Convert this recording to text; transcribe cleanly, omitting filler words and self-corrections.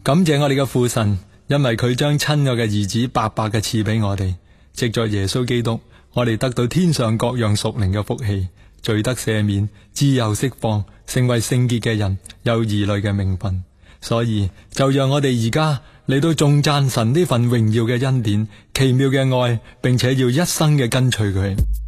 感謝我哋嘅父神，因為佢將親愛嘅兒子白白嘅賜俾我哋，藉着耶穌基督，我哋得到天上各樣屬靈嘅福氣，罪得赦免，自由釋放，成為聖潔嘅人，有兒女嘅名分。所以就讓我哋而家嚟到頌讚神呢份榮耀嘅恩典、奇妙嘅愛，並且要一生嘅跟隨佢。